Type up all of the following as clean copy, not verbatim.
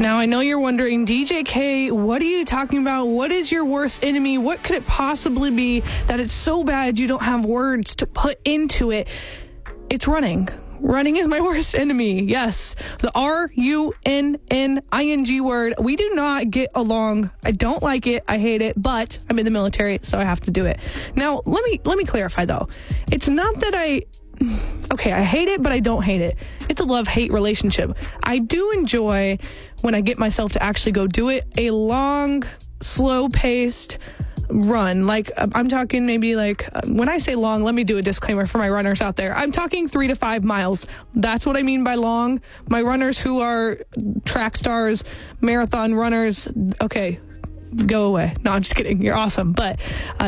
Now, I know you're wondering, DJK, what are you talking about? What is your worst enemy? What could it possibly be that it's so bad you don't have words to put into it? It's running. Running is my worst enemy. Yes, the RUNNING word. We do not get along. I don't like it. I hate it, but I'm in the military, so I have to do it. Now, let me clarify, though. It's not that I hate it, but I don't hate it. It's a love-hate relationship. I do enjoy when I get myself to actually go do it, a long, slow-paced run. Like, I'm talking maybe when I say long, let me do a disclaimer for my runners out there. I'm talking 3 to 5 miles. That's what I mean by long. My runners who are track stars, marathon runners, okay, go away. No, I'm just kidding. You're awesome. But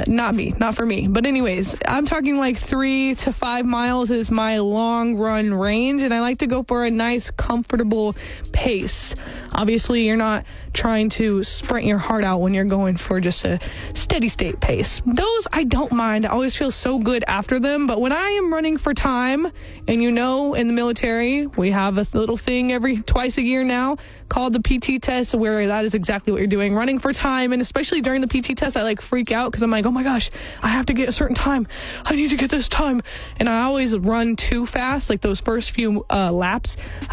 not for me. But anyways, I'm talking like 3 to 5 miles is my long run range. And I like to go for a nice, comfortable pace. Obviously, you're not trying to sprint your heart out when you're going for just a steady state pace. Those I don't mind. I always feel so good after them. But when I am running for time, and in the military, we have a little thing twice a year now called the PT test, where that is exactly what you're doing, running for time. And especially during the PT test, I freak out because I'm like, oh my gosh, I have to get a certain time. I need to get this time. And I always run too fast, like those first few laps.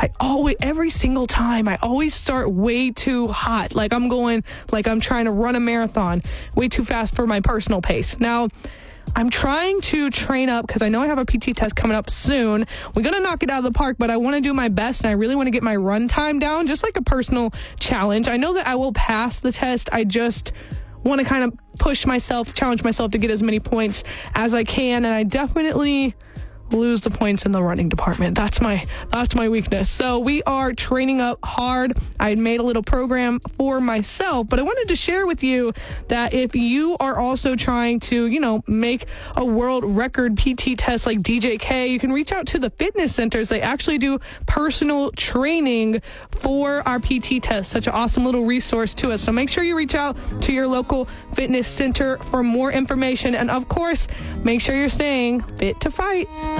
Every single time, I always start way too hot. Like I'm trying to run a marathon way too fast for my personal pace. Now, I'm trying to train up because I know I have a PT test coming up soon. We're going to knock it out of the park, but I want to do my best, and I really want to get my run time down, just like a personal challenge. I know that I will pass the test. I just want to kind of challenge myself to get as many points as I can, and I definitely lose the points in the running department. That's my weakness. So we are training up hard. I made a little program for myself, but I wanted to share with you that if you are also trying to, make a world record PT test like DJK, you can reach out to the fitness centers. They actually do personal training for our PT test. Such an awesome little resource to us. So make sure you reach out to your local fitness center for more information. And of course, make sure you're staying fit to fight.